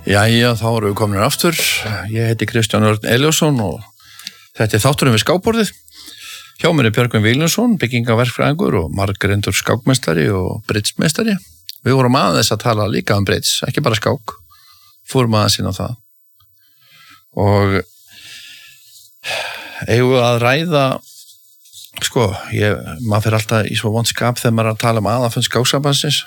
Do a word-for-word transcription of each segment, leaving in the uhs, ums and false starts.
Jæja, þá erum við komin aftur. Ég heiti Kristján Örn Elíasson og þetta er þátturinn við skákborðið. Hjá mér er Björgvin Víglundsson, byggingaverkfræðingur og margreyndur skákmeistari og bridgemeistari. Við vorum aðeins að tala líka um bridge, ekki bara skák. Fórum aðeins inn á það. Og eigum við að ræða, sko, ég, maður fyrir alltaf í svo vond skap þegar maður er að tala um aðalfund skáksambandsins.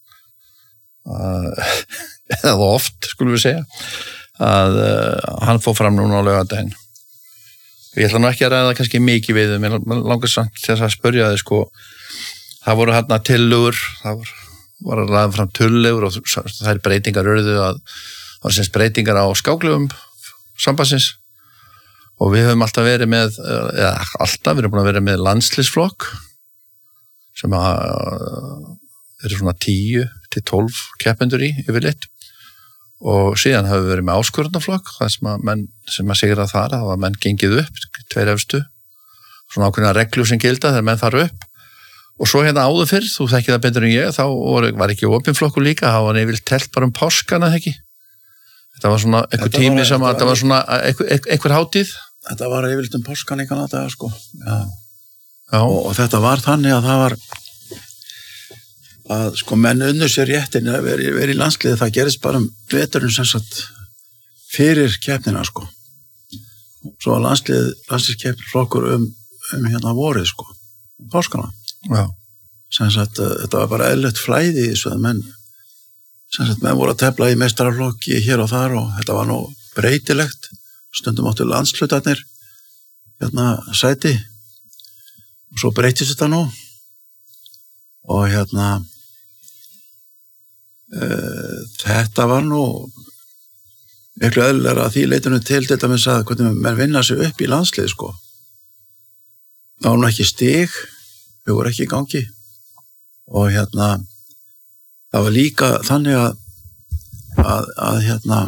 Uh, eða oft, skulum við segja, að uh, hann fór fram núna á laugardaginn. Ég ætla nú ekki að ræða kannski mikið við þau, mér langar samt til að spyrja þið, sko, það voru hérna tillögur, það var, var að ræða fram tillögur og þær breytingar urðu að, það var semst breytingar á skáklöfum sambandsins og við höfum alltaf verið með, eða alltaf, við erum búin að vera með landsliðsflokk sem að eru svona tíu til tólf keppendur í yfirleitt og síðan hafa við verið með áskorunarflokk það sem að menn sem að sigra þar það var menn gengið upp, tveir efstu svona ákveðna reglu sem gilda þegar menn þar upp og svo hérna áður fyrr þú þekkir það betur en ég, þá var ekki opinflokku líka, það var yfirleitt telt bara um páskana ekki þetta var svona einhver Þetta tími var- sem að þetta þetta var- var svona einhver, einhver, einhver hátíð Þetta var yfirleitt um páskan í Kanada, sko. Já. já, Og, og þetta var þannig að það var að sko menn unnu sér réttin að vera, vera í landsliði, það gerist bara um veturinn sem sagt fyrir keppnina, sko. Svo var landsliði, landsliðskeppni flokkur um, um hérna vorið, sko, um páskana. já, Sem sagt, uh, þetta var bara eðlilegt flæði í þessu að menn, sem sagt, menn voru að tefla í meistaraflokki hér og þar og þetta var nú breytilegt. Stundum áttu landshlutarnir hérna sæti og svo breytist þetta nú og hérna uh, þetta var nú miklu eðlilega að því leitinu til þetta með að hvernig menn vinna sig upp í landslið, sko. Það var nú ekki stig, þau voru ekki í gangi og hérna það var líka þannig að að, að hérna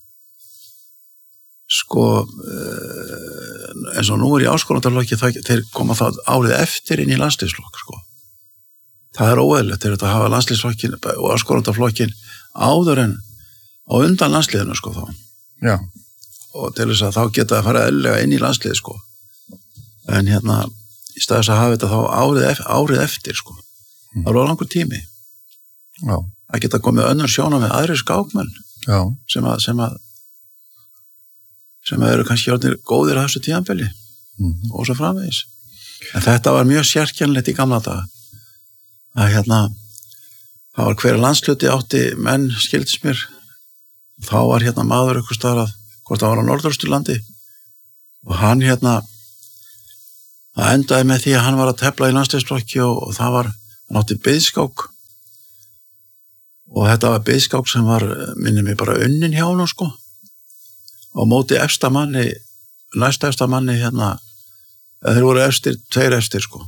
sko uh, eins og nú er í áskorunarflokki þeir koma það árið eftir inn í landsliðsflokk, sko. Það er óeðlilegt þeir þetta að hafa landsliðsflokkin og áskorunarflokkin áður en á undan landsliðinu, sko, þá. já, Og til þess að þá geta að fara eðlilega inn í landslið, sko. En hérna í staðis að hafa þetta þá árið, ef, árið eftir, sko. Mm. Það var langur tími. já, Það geta komið önnur sjóna með aðri skákmenn já, sem að sem að sem að eru kannski orðnir góðir að þessu tíðanbili mhm, og svo framvegis. En þetta var mjög sérkennilegt í gamla daga. Að hérna, það var hver landsluti átti menn skildist mér. Þá var hérna maður ykkur staðar að, hvort það var á Norðausturlandi. Og hann hérna, það endaði með því að hann var að tefla í landsliðsflokki og, og það var, hann átti biðskák. Og þetta var biðskák sem var, minnir mig bara unnin hjá hann, sko. Á móti efsta manni, næsta efsta manni hérna, eða þeir voru efstir, tveir efstir, sko.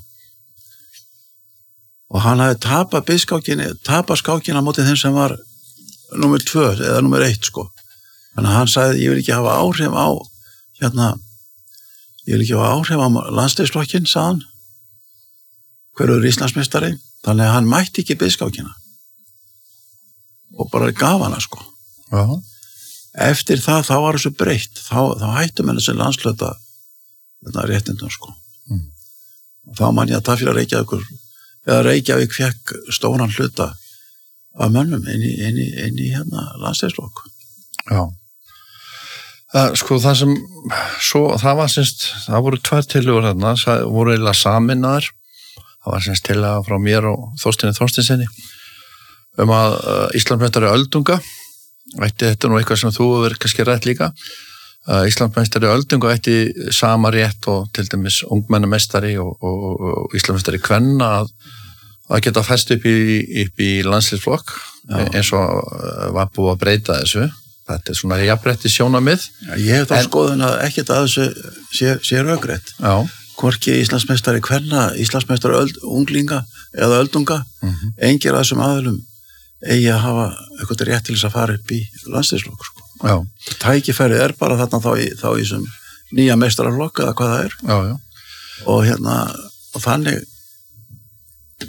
Og hann hafði tapað biðskákinni, tapað skákinni á móti þeim sem var númer tvö eða númer eitt, sko. Þannig að hann sagði, ég vil ekki hafa áhrif á, hérna, ég vil ekki hafa áhrif á landsliðsflokkin, sagði hann. Hver er Íslandsmeistari? Þannig að hann mætti ekki biðskákina. Og bara gaf hana, sko. já, Eftir það, þá var þessu breytt. Þá, þá hættum henni þessi landslöta þetta réttindum, sko. Mm. Og þá man ég að það fyrir að Reykjavíkur, eða Reykjavík fekk stóran hluta af mönnum inn í, inn í, inn í hérna landsliðsflokk. já. Það, sko það sem, svo það var semst, það voru tvær tillögur þarna, það voru eiginlega saminnaðar, það var semst tillaga frá mér og Þorsteini Þorsteinssyni um að uh, Íslandsmeistari öldunga, ætti þetta nú eitthvað sem þú verður kannski rætt líka, uh, Íslandsmeistari öldunga ætti sama rétt og til dæmis ungmennameistari og, og, og Íslandsmeistari kvenna að, að geta fæst upp í, upp í landsliðsflokk eins og uh, var búið að breyta þessu. Þetta er svona jafnrétti sjónarmið. Já, ég hef þá En- skoðun að ekkert að þessu sé, sé rökrétt. Já, Hvorki Íslandsmeistari kvenna, Íslandsmeistari öld, unglinga eða öldunga, mhm, engir að þessum aðilum eigi að hafa eitthvað rétt til þess að fara upp í landsliðsflokk, sko. já, Tækifærið er bara þarna þá í, þá í þessum nýja meistaraflokk eða hvað það er já, já, og hérna og þannig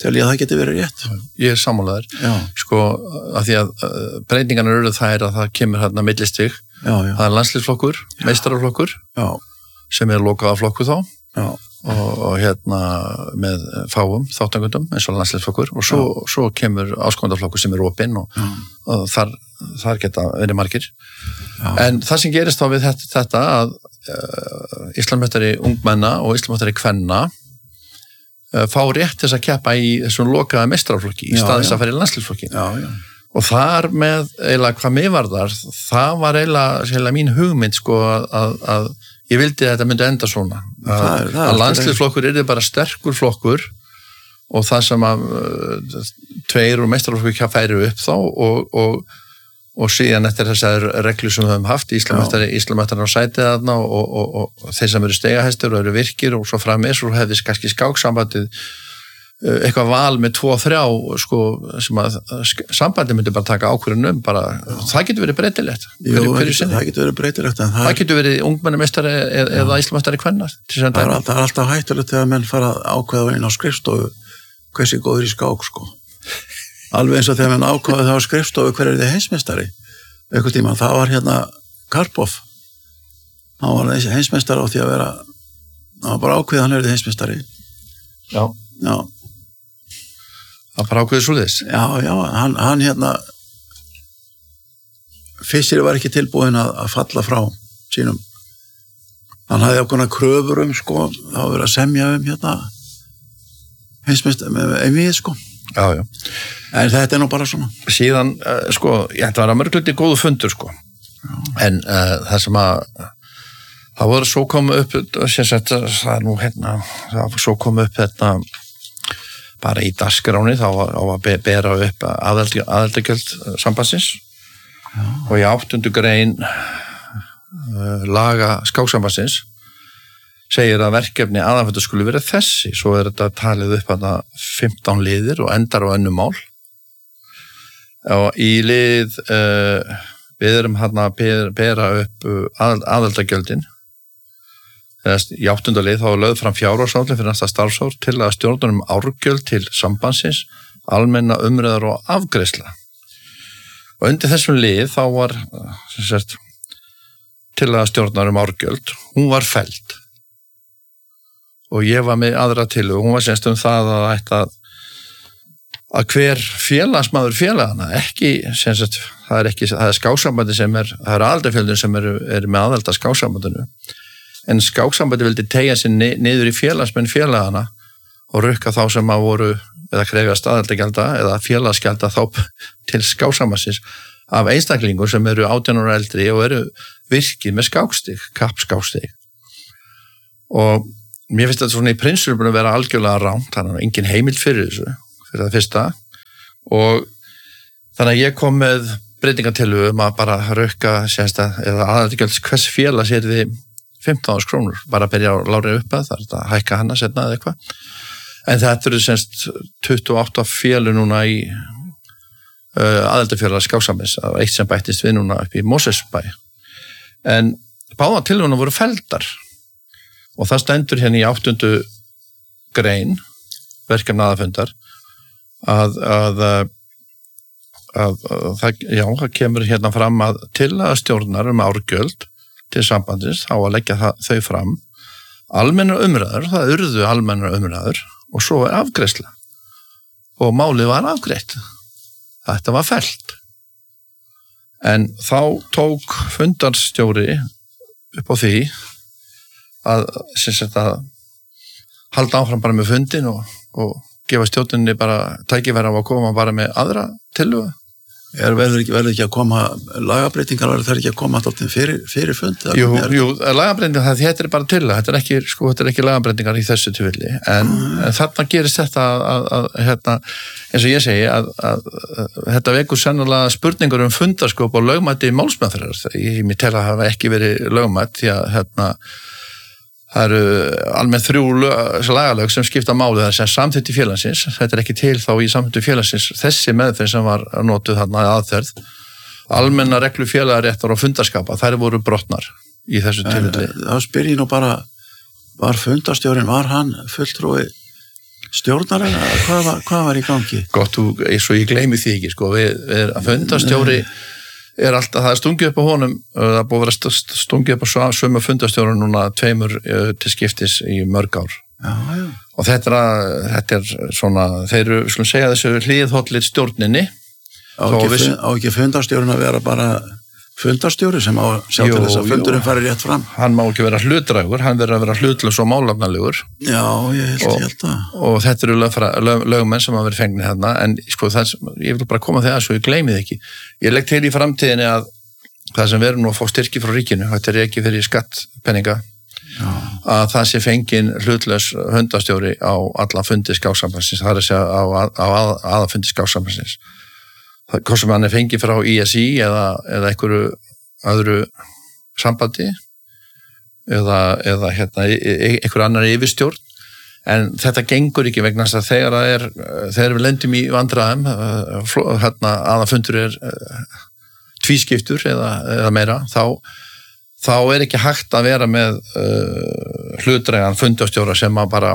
tel ég að það geti verið rétt. Ég er sammálaður. Já. Sko, af því að uh, breytingarnar eru þær að það kemur hérna millistig. Já, já. Það er landsliðsflokkur, meistaraflokkur, Já. sem er lokaða flokku þá. Já. Og, og hérna með fáum þáttangundum eins og landsliðsflokkur og svo, svo kemur áskondaflokkur sem er opinn og, og þar, þar geta verið margir. Já. En það sem gerist þá við þetta, þetta að uh, Íslandsmeistari ungmenna og Íslandsmeistari kvenna uh, fá rétt þess að keppa í þessum lokaða meistaraflokki í stað þess að fara í landsliðsflokki. Já, já. Og þar með eiginlega hvað mig var þar, það var eiginlega, eiginlega mín hugmynd sko að, að, að ég vildi að þetta myndi enda svona. Að, það er, það er að landsliðsflokkur er bara sterkur flokkur og það sem að uh, tveir og meistaraflokkur færi upp þá og, og, og síðan eftir þessar reglur sem við höfum haft, Íslandsmeistari Íslandsmeistari á sætið þarna og, og, og, og þeir sem eru stegahestur og eru virkir og svo frammeins og hefðist kannski skáksambandið eitthvað val með tvo og þrjá sko, sem að sambandi myndi bara taka ákvörðun um bara, það getur verið breytilegt. Jú, það getur verið breytilegt en það, það getur verið ungmennameistari eða, eða Íslandsmeistari kvennar. Það er, það er alltaf hættulegt þegar menn fara ákveða inn á skrifstofu hversi góður í skák sko. Alveg eins og þegar menn ákveða það á skrifstofu hver er þið heimsmeistari einhvern tíma, það var hérna Karpov hann var heimsmeistari á því að vera hann var bara ákveða hann er þið heimsmeistari. Já. Já. Það bara ákveður svoleiðis. Já, já, hann, hann hérna Fissir var ekki tilbúin að, að falla frá sínum. Hann hafði ákveðna kröfur um sko, þá verið að semja um hérna heimsmeist með einvið sko. Já, já. En þetta er nú bara svona. Síðan, uh, sko, ég ætti að vera mörgluti góðu fundur sko. Já. En uh, það sem að það voru svo komið upp sem sagt, það er nú hérna það svo komið upp hérna bara í dagskráni þá á að bera upp aðildagjöld sambandsins. Já. Og í áttundu grein uh, laga skáksambandsins segir að verkefni aðalfundur skuli vera þessi, svo er þetta talið upp hana fimmtán liðir og endar á önnum mál. Og í lið uh, við erum hérna að bera upp að, aðildagjöldin í áttunda lið þá er lögð fram fjárhagsáætlun fyrir næsta starfsár til að stjórnum árgjöld til sambandsins, almenna umræður og afgreiðsla. Og undir þessum lið þá var sem sagt, til að stjórnum árgjöld, hún var felld. Og ég var með aðra til og hún var semst um það að ætta að, að hver félagsmaður félagana, ekki sem sagt, það er ekki, það er skáksambandi sem er, það er aldarfjöldin sem er, er með aðelda skáksambandinu. En skáksambandi vildi tegja sér niður í félagsmenn félagana og rukka þá sem að voru eða krefja staðaldagjalda eða félagsgjalda þá til skáksambandsins af einstaklingur sem eru átján ára eldri og eru virkið með skákstig, kappskákstig. Og mér finnst þetta svona í prinsipinu að vera algjörlega rámt, þannig að engin heimild fyrir þessu, fyrir það fyrsta. Og þannig að ég kom með breytingatillögu um að bara rukka sérsta eða aðaldagjalds hvers félags er þið fimmtán þúsund krónur, bara að byrja á lári upp að það er að hækka hana setna eða eitthvað. En þetta eru semst tuttugu og átta félög núna í uh, aðeldafélag skáksambands, eitt sem bættist við núna upp í Mosesbæ. En báða tillöguna voru felldar og það stendur hérna í áttundu grein verkefni aðalfundar að, að, að, að, að það, já, það kemur hérna fram að til að stjórnar um árgjöld til sambandsins á að leggja það, þau fram almennar umræður, það urðu almennar umræður og svo er afgreiðsla og málið var afgreitt. Þetta var fellt. En þá tók fundarstjóri upp á því að, sem sagt að halda áfram bara með fundin og, og gefa stjórninni bara tækifæri á að koma bara með aðra tillögu. Er verður ekki, verður ekki að koma lagabreitingar, verður það ekki að koma alltaf fyrir, fyrir fund? Jú, jú, lagabreitingar, það þetta er bara til það, þetta er ekki, sko, þetta er ekki lagabreitingar í þessu tilfelli, en, mm. en þarna gerist þetta að, að, að hérna, eins og ég segi, að, að, að þetta vekur sennilega spurningur um fundarskop og lögmæti málsmeðferðar. Ég mér tel að hafa ekki verið lögmætt, því að hérna, það eru almennt þrjú lagalög sem skipta máli þess að samþykkt félagsins, þetta er ekki til þá í samþykkt félagsins, þessi meðferð sem var notuð þarna aðferð, almenna reglu félagaréttar og fundarskapa, þær voru brotnar í þessu tilfelli. Þá spyr ég nú bara, var fundarstjórinn, var hann fulltrúi stjórnarinn, hvað, var- hvað var í gangi? Gott, þú, svo ég gleymi því ekki, sko, við, við að fundastjóri er alltaf, það er stungið upp á honum, það er búið að vera st- stungið upp á sömu fundastjóru núna tveimur uh, til skiptis í mörg ár. Já, já. Og þetta er, að, þetta er svona, þeir eru, skulum segja þessu hlýðhóllir stjórninni. Á Þó ekki, viss- fund, á ekki fundarstjórinn að vera bara fundarstjóri sem á sjá Jú, til þess að jú. fundurinn fari rétt fram. Hann má ekki vera hlutdrægur, hann verður að vera hlutlaus og málefnalegur. Já, ég held, Og- ég held að. Og þetta eru lögfra, lög, lögmenn sem hafa verið fengnir hérna, en sko, það, sem- ég vil bara koma þegar svo ég gleymi þið ekki. Ég legg til í framtíðinni að það sem verður nú að fá styrki frá ríkinu, þetta er ekki fyrir skattpenninga, Já, að það sé fengin hlutlaus hundastjóri á alla fundi skáksambansins, það er að segja á, á að, aðafundi skáksambansins. Það, hvort sem hann er fengið frá I S I eða, eða einhverju öðru sambandi eða, eða hérna, einhverju annar yfirstjórn, en þetta gengur ekki vegna þess að þegar það er, þegar við lendum í vandræðum, hérna, aðafundur er tvískiptur eða, eða meira, þá þá er ekki hægt að vera með uh, hlutdrægan fundastjóra sem að bara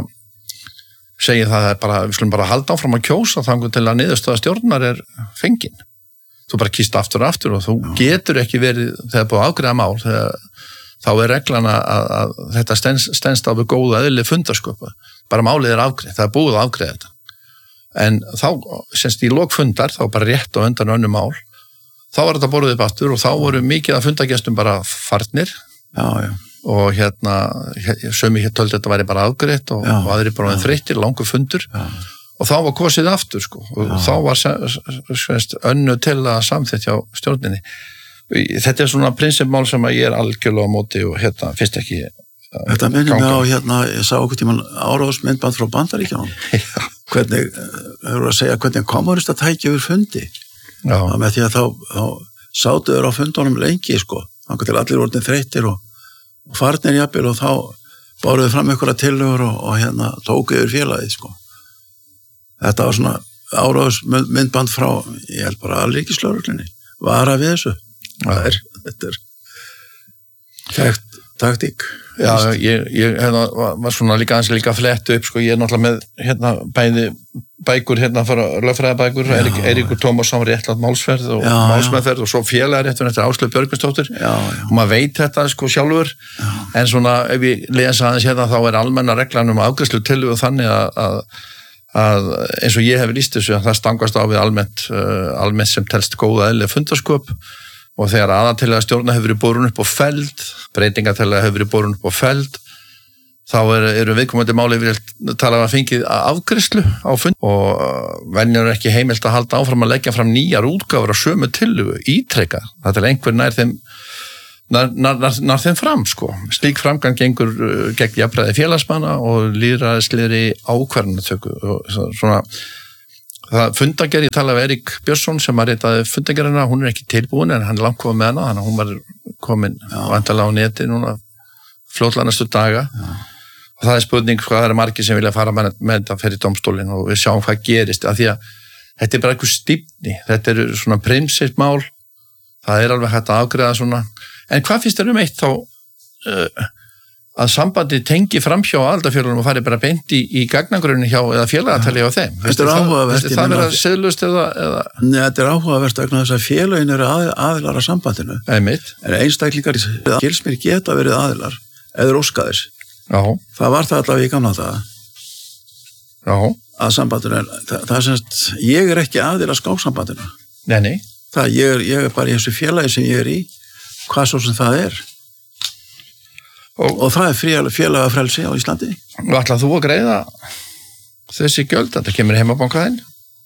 segja það er bara, við skulum bara halda áfram að kjósa þangur til að niðurstöða stjórnar er fengin. Þú bara kýst aftur og aftur og þú Já. getur ekki verið, þegar búið að afgreiða mál, þegar, þá er reglan að, að, að þetta stens, stenst á við góða eðli fundarsköpa. Bara málið er afgreið, það er búið að afgreiða þetta. En þá, semst í lokfundar, þá bara rétt og undan önnu mál, þá var þetta borðið upp aftur og þá voru mikið af fundagestum bara farnir já, já. og hérna, sömi hér töldi þetta væri bara afgreitt og, Já, og aðri bara já. þreyttir, langur fundur Já. og þá var kosið aftur sko og Já. þá var semst önnu til að samþykkja á stjórninni. Þetta er svona prinsipmál sem að ég er algjörlega á móti og hérna finnst ekki Þetta minnir mig á hérna, ég sá okkur tímann áráðsmyndband frá Bandaríkjánum. Hvernig, þau eru að segja hvernig komurist að tækja yfir fundi. Já. Það með því að þá, þá sátu þau á fundunum lengi, sko. Þannig til allir orðin þreyttir og, og farnir jafnvel og þá báruðu fram einhverja tillögur og, og hérna tóku yfir félagið, sko. Þetta var svona áráðsmyndband frá, ég held bara alríkislögreglunni. Vara við þessu. Það er, þetta er takt, taktík. Já, ég, ég hérna, var svona líka aðeins líka flett upp, sko, ég er náttúrulega með hérna bæði bækur hérna fara lögfræðabækur, Eirík, Eiríkur Tómasson réttlátt málsferð og já, málsmeðferð og svo félagarréttur eftir Áslaug Björgvinsdóttir og maður veit þetta sko sjálfur já. En svona ef ég lesa aðeins hérna þá er almenna reglan um afgreiðslu tillögu þannig að, að, að eins og ég hef lýst þessu að það stangast á við almennt, uh, almennt sem telst góða eðlilega fundarsköp og þegar aðatilega stjórna hefur verið borun upp á feld, breytingatilega hefur verið borun upp á feld, þá eru er viðkomandi máli við tala að fengið afgreiðslu á fund og venjar ekki heimilt að halda áfram að leggja fram nýjar útgáfur á sömu tillögu, ítrekka, þetta er einhver nær þeim, nær, nær, nær, nær þeim fram, sko. Slík framgang gengur uh, gegn jafnræði félagsmanna og lýðræðislegri ákvarðanatöku og svona. Það fundagerð, ég tala við Eirík Björnsson sem að reytaði fundagerðina, hún er ekki tilbúin en hann er langt komið með hana, þannig að hún var komin vantarlega á neti núna fljótlega næstu daga Já. Og það er spurning hvað það er margir sem vilja fara með, með þetta fyrir dómstólinn og við sjáum hvað gerist af því að þetta er bara eitthvað stífni, þetta er svona prinsipmál, það er alveg hægt að afgreiða svona, en hvað finnst þér um eitt þá uh, að sambandi tengi framhjá aðildarfélagum og fari bara beint í, í gagnagrunin hjá eða félagatali á þeim. Þetta er áhugavert. Það vera seðlust eða, eða... Nei, þetta er áhugavert vegna þess að félagin eru að, aðilar að sambandinu. Einmitt. En einstaklingar gilsmir geta verið aðilar eða óskaðir. Já. Það var það allavega í gamla daga. Já. Að sambandinu er, það, það er semst, ég er ekki aðil að skáksambandinu. Nei, nei. Það, ég er, ég er bara í þessu félagi sem ég er í, hvað svo sem það er. Og, og það er félagafrelsi á Íslandi. Og ætlað þú að greiða þessi gjöld, þetta kemur heimabankaðinn?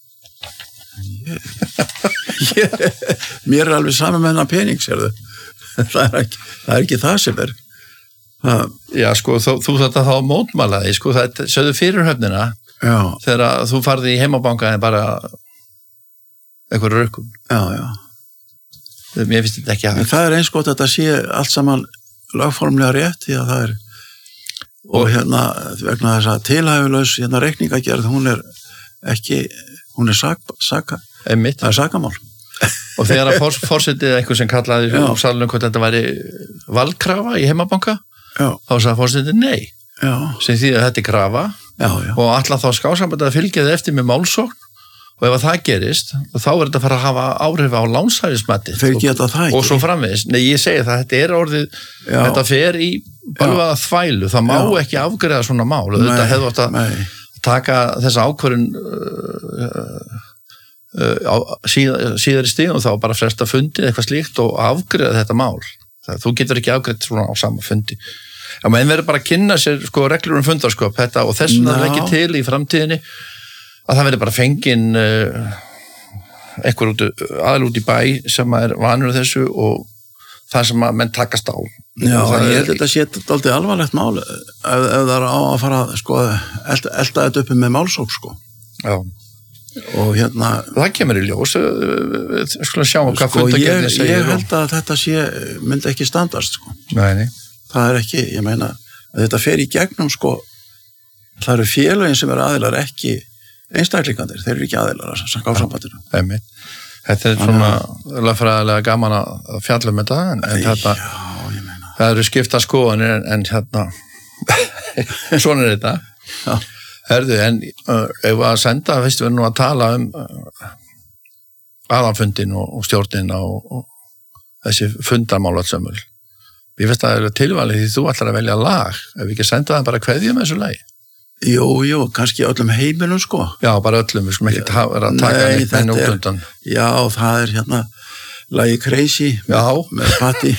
Mér er alveg saman með hennar pening, sérðu. Það er ekki það, er ekki það sem er. Það... Já, sko, þú, þú þetta þá mótmælaði, sko, það sögðu fyrirhöfnina já. Þegar þú farði í heimabankaðinn bara eitthvað rökkum. Já, já. Mér finnst þetta ekki að... En það er eins gott að þetta sé allt saman lagformlega rétt því að það er og, og hérna vegna þess að tilhæfulaus hérna reikningagerð hún er ekki hún er sak, saka Einmitt. Það er sakamál og þegar að forsetið eitthvað sem kallaði um salunum hvort þetta væri valkrafa í heimabanka Já. Þá sagði forsetið nei Já. Sem því að þetta er krafa já, já. og alltaf þá skásambandi að fylgja þið eftir með málsókn og ef að það gerist, þá er þetta að fara að hafa áhrif á lánshæfismati Þeir geta það ekki. Og svo framvegis. Nei, ég segi það, þetta er orðið, Já. þetta fer í bölvaða þvælu, það má Já. ekki afgreiða svona mál, þetta hefði átt að nei. taka þessa ákvörðun uh, uh, á síð, síðar í stíðum þá bara fresta fundi eitthvað slíkt og afgreiða þetta mál. Það, þú getur ekki afgreitt svona á sama fundi. Já, menn verður bara að kynna sér sko reglur um fundarskap þetta og þess vegna er ekki til í framtíðinni að það verður bara fengin uh, einhver út, aðal út í bæ sem er vanur þessu og það sem að menn takast á. Já, það ég er, held þetta sé dálítið alvarlegt mál ef, ef það er á að fara sko, elda, elda þetta uppi með málsók sko. Já. Og hérna Það kemur í ljós, við skulum sjá hvað sko, fundagerðin ég, segir. ég held að þetta sé, myndi ekki standast sko. Nei, nei. Það er ekki, ég meina að þetta fer í gegnum sko, það eru félögin sem eru aðilar ekki einstaklingandir, þeir eru ekki aðilar að skásambandinu. Einmitt. Þetta er svona lögfræðilega gaman að fjalla um þetta en, en þetta, Já, ég meina það eru skipta skoðanir en, en hérna svona er þetta. Já. Herðu, en uh, ef að senda, veistu, við erum nú að tala um uh, aðanfundin og, og stjórnina og, og þessi fundarmálatsömmul. Ég veist að það eru tilvalið því þú ætlar að velja lag, ef við ekki senda það bara kveðjum með þessu lagi. Jú, jú, kannski öllum heiminum sko. Já, bara öllum, við skulum ekki vera að taka Nei, neitt menn út þetta er- undan. Já, það er hérna lagi Crazy með, Já. með Patti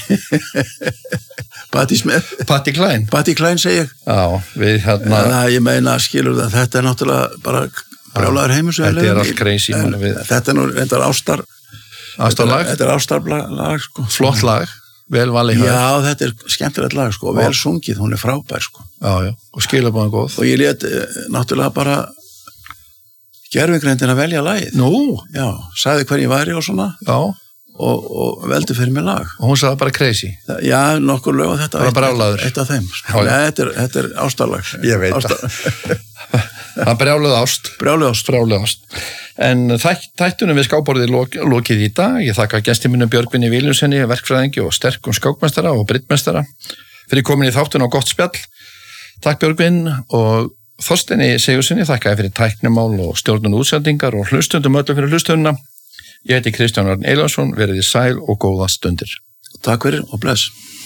Patti Smith Patti Klein. Patti Klein segi ég. Já, við hérna, Það ég meina skilur það, þetta er náttúrulega bara brjálaður heimur sem við þetta er lifum í. allt crazy, En mann, við- Þetta er nú reyndar ástar ástarlag, Þetta er ástarlag sko. flott lag, vel valið hjá þér. Já, þetta er skemmtilegt lag sko, vel sungið, hún er frábær sko. Já, já, og skilabóðan góð. Og ég let eh, náttúrulega bara gerfigreindin að velja lagið. Nú, Já, sagði hver ég væri og svona já, og, og veldi fyrir mig lag. og hún sagði bara crazy. Það- Já, nokkur lög og þetta Bara eitt- brjálaður. eitt af þeim. Já, já. Nei, þetta er, þetta er ástarlag. Ég veit Ástar... Það brjáluð ást. Brjáluð ást. Brjáluð ást. En þætt, þættunum við skákborðið lok, lokið í dag. Ég þakka gestir mínum Björgvinni Viljónsssyni, verkfræðingi og sterkum skákmestara og brittmestara fyrir komin í þáttun á gott spjall. Takk Björgvin og Þorsteini Sigurðssyni þakkaði fyrir tæknimál og stjórnun útsendingar og hlustundum öllum fyrir hlustununa. Ég heiti Kristján Örn Eilvarsson, verið í sæl og góða stundir. Takk fyrir og bless.